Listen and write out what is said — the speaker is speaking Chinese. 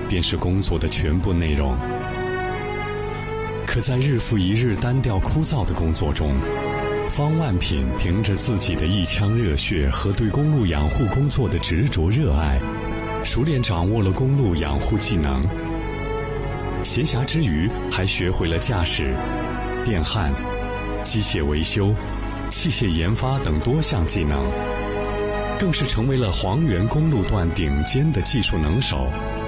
便是工作的全部内容。可在日复一日单调枯燥的工作中，方万品凭着自己的一腔热血和对公路养护工作的执着热爱，熟练掌握了公路养护技能。闲暇之余，还学会了驾驶、电焊、机械维修、器械研发等多项技能，更是成为了黄原公路段顶尖的技术能手。